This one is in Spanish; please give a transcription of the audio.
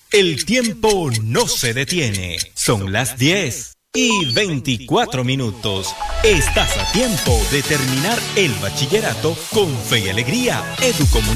El tiempo no se detiene. Son las 10:24. Estás a tiempo de terminar el bachillerato con fe y alegría. Educomunicación.